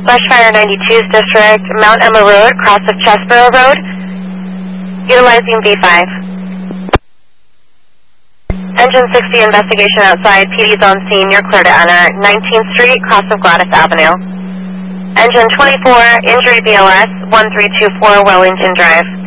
Brush Fire 92's District, Mount Emma Road, cross of Chesborough Road, utilizing V5. Engine 60 investigation outside, PD's on scene, you're clear to enter 19th Street, cross of Gladys Avenue. Engine 24, injury BLS, 1324 Wellington Drive.